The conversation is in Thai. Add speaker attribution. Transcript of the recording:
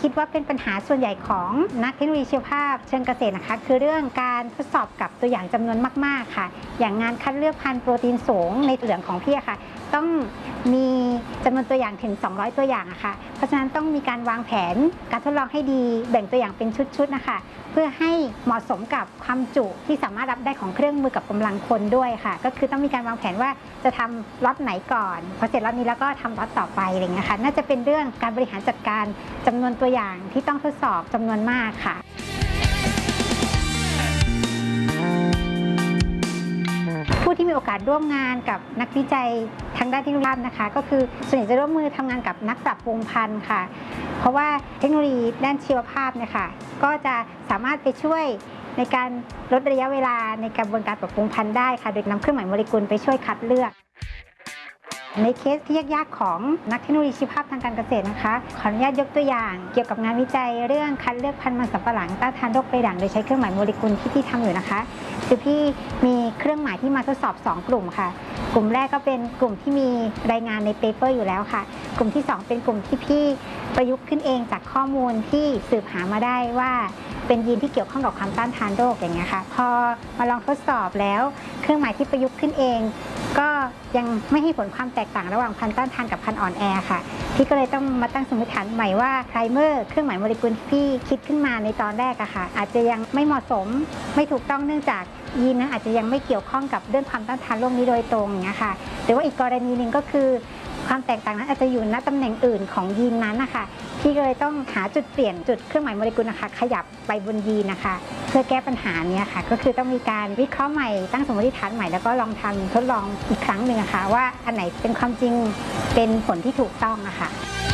Speaker 1: คิดว่าเป็นปัญหาส่วนใหญ่ของนักเทคโนโลยีชีวภาพเชิงเกษตรนะคะคือเรื่องการทดสอบกับตัวอย่างจำนวนมากๆค่ะอย่างงานคัดเลือกพันธุ์โปรตีนสูงในเหลืองของพี่ค่ะต้องมีจำนวนตัวอย่างถึง200ตัวอย่างอะค่ะเพราะฉะนั้นต้องมีการวางแผนการทดลองให้ดีแบ่งตัวอย่างเป็นชุดๆนะคะเพื่อให้เหมาะสมกับความจุที่สามารถรับได้ของเครื่องมือกับกำลังคนด้วยค่ะก็คือต้องมีการวางแผนว่าจะทำล็อตไหนก่อนพอเสร็จล็อตนี้แล้วก็ทำล็อตต่อไปอะไรอย่างเงี้ยค่ะน่าจะเป็นเรื่องการบริหารจัดการจำนวนตัวอย่างที่ต้องทดสอบจำนวนมากค่ะผู้ที่มีโอกาสร่วมงานกับนักวิจัยทางด้านเทคโนโลยีนะคะก็คือส่วนใหญ่จะร่วมมือทำงานกับนักปรับปรุงพันธุ์ค่ะเพราะว่าเทคโนโลยีด้านชีวภาพเนี่ยค่ะก็จะสามารถไปช่วยในการลดระยะเวลาในกระบวนการปรับปรุงพันธุ์ได้ค่ะโดยนำเครื่องหมายโมเลกุลไปช่วยคัดเลือกในเคสที่ยากๆของนักเทคโนโลยีชีวภาพทางการเกษตรนะคะขออนุญาตยกตัวอย่างเกี่ยวกับงานวิจัยเรื่องคัดเลือกพันธุ์มันสำปะหลังต้านทานโรคใบด่างโดยใช้เครื่องหมายโมเลกุลที่พี่ทำอยู่นะคะคือพี่มีเครื่องหมายที่มาทดสอบ2กลุ่มค่ะกลุ่มแรกก็เป็นกลุ่มที่มีรายงานในเปเปอร์อยู่แล้วค่ะกลุ่มที่2เป็นกลุ่มที่พี่ประยุกต์ขึ้นเองจากข้อมูลที่สืบหามาได้ว่าเป็นยีนที่เกี่ยวข้องกับความต้านทานโรคอย่างเงี้ยค่ะพอมาลองทดสอบแล้วเครื่องหมายที่ประยุกต์ขึ้นเองก็ยังไม่ให้ผลความแตกต่างระหว่างพันธุ์ต้านทานกับพันธุ์อ่อนแอค่ะพี่ก็เลยต้องมาตั้งสมมติฐานใหม่ว่าไพรเมอร์เครื่องหมายโมเลกุลที่พี่คิดขึ้นมาในตอนแรกอะค่ะอาจจะยังไม่เหมาะสมไม่ถูกต้องเนื่องจากยีนนั้นอาจจะยังไม่เกี่ยวข้องกับเรื่องความต้านทานโรคนี้โดยตรงอย่างเงี้ยค่ะหรือว่าอีกกรณีหนึ่งก็คือความแตกต่างนั้นอาจจะอยู่ณตำแหน่งอื่นของยีนนั้นนะคะพี่ก็เลยต้องหาจุดเปลี่ยนจุดเครื่องหมายโมเลกุลนะคะขยับไปบนยีนนะคะเพื่อแก้ปัญหานี้ค่ะก็คือต้องมีการวิเคราะห์ใหม่ตั้งสมมติฐานใหม่แล้วก็ลองทำทดลองอีกครั้งหนึ่งนะคะว่าอันไหนเป็นความจริงเป็นผลที่ถูกต้องนะคะ